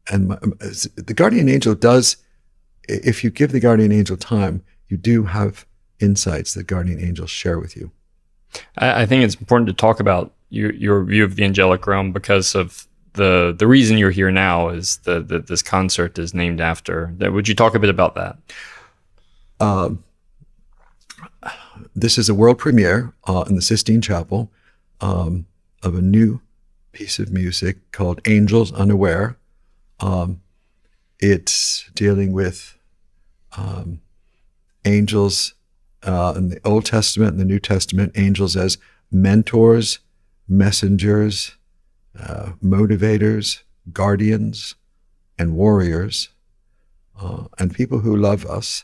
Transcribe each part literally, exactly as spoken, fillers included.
and my, the guardian angel does, if you give the guardian angel time, you do have insights that guardian angels share with you. I, I think it's important to talk about your, your view of the angelic realm, because of the the reason you're here now is that the, this concert is named after. Would you talk a bit about that? Um, this is a world premiere uh, in the Sistine Chapel um, of a new piece of music called Angels Unaware. Um, it's dealing with um, angels uh, in the Old Testament and the New Testament, angels as mentors, messengers, uh, motivators, guardians, and warriors, uh, and people who love us.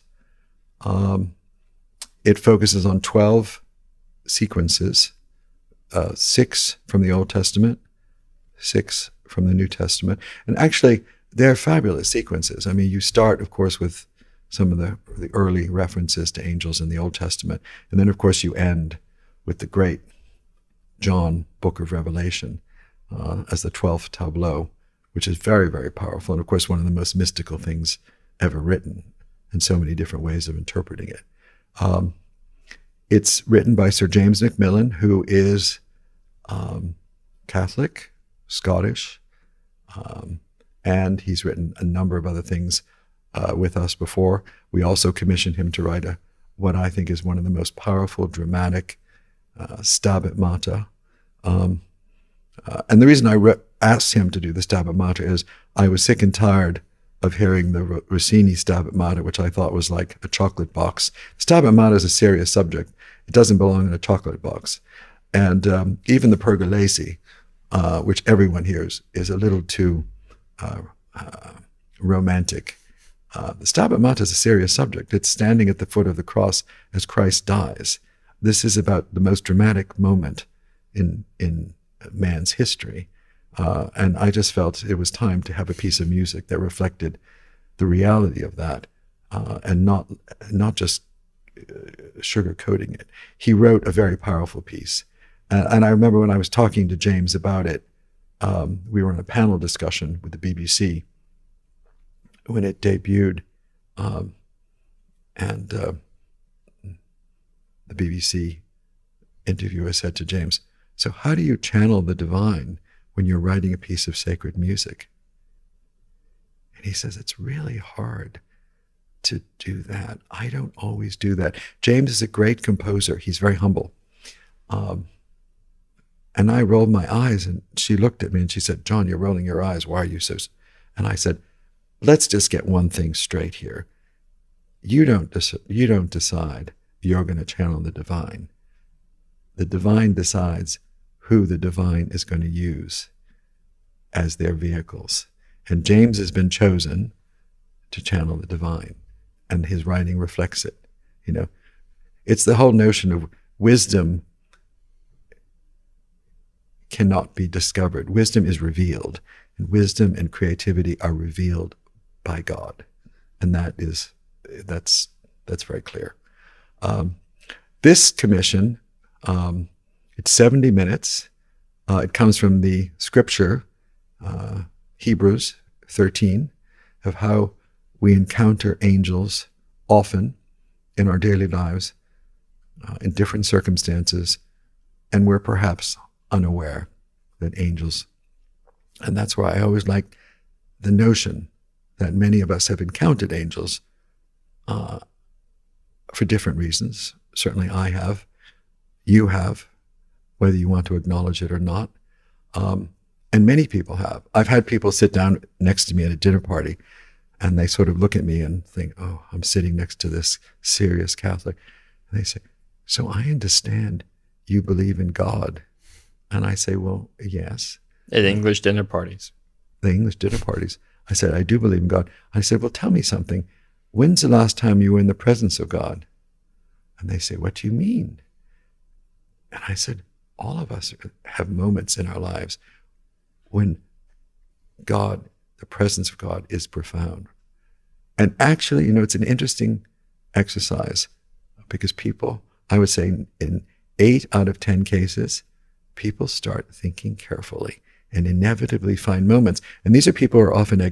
Um, it focuses on twelve sequences, uh, six from the Old Testament, six from the New Testament. And actually, they're fabulous sequences. I mean, you start, of course, with some of the, the early references to angels in the Old Testament. And then, of course, you end with the great John Book of Revelation uh, as the twelfth tableau, which is very, very powerful. And, of course, one of the most mystical things ever written, and so many different ways of interpreting it. Um, it's written by Sir James Macmillan, who is um, Catholic, Scottish, um, and he's written a number of other things uh, with us before. We also commissioned him to write a, what I think is one of the most powerful, dramatic uh, Stabat Mater. Um, uh, and the reason I re- asked him to do the Stabat Mater is I was sick and tired of hearing the Rossini Stabat Mater, which I thought was like a chocolate box. Stabat Mater is a serious subject. It doesn't belong in a chocolate box. And um, even the Pergolesi, uh, which everyone hears, is a little too uh, uh, romantic. Uh, the Stabat Mater is a serious subject. It's standing at the foot of the cross as Christ dies. This is about the most dramatic moment in, in man's history. Uh, and I just felt it was time to have a piece of music that reflected the reality of that, uh, and not not just uh, sugarcoating it. He wrote a very powerful piece. And, and I remember when I was talking to James about it, um, we were in a panel discussion with the B B C when it debuted. Um, and uh, the B B C interviewer said to James, "So how do you channel the divine when you're writing a piece of sacred music?" And he says, it's really hard to do that. I don't always do that. James is a great composer. He's very humble. Um, and I rolled my eyes, and she looked at me and she said, "John, you're rolling your eyes. Why are you so..." And I said, let's just get one thing straight here. You don't, dec- you don't decide you're going to channel the divine. The divine decides who the divine is going to use as their vehicles. And James has been chosen to channel the divine, and his writing reflects it. You know, it's the whole notion of wisdom cannot be discovered. Wisdom is revealed, and wisdom and creativity are revealed by God. And that is, that's, that's very clear. Um, this commission, um, it's seventy minutes. Uh, it comes from the scripture, uh, Hebrews thirteen, of how we encounter angels often in our daily lives, uh, in different circumstances, and we're perhaps unaware that angels, and that's why I always like the notion that many of us have encountered angels uh, for different reasons. Certainly I have, you have, whether you want to acknowledge it or not. Um, and many people have. I've had people sit down next to me at a dinner party, and they sort of look at me and think, oh, I'm sitting next to this serious Catholic. And they say, so I understand you believe in God. And I say, well, yes. At English dinner parties. The English dinner parties. I said, I do believe in God. I said, well, tell me something. When's the last time you were in the presence of God? And they say, what do you mean? And I said, all of us have moments in our lives when God, the presence of God, is profound. And actually, you know, it's an interesting exercise, because people, I would say in eight out of ten cases, people start thinking carefully and inevitably find moments. And these are people who are often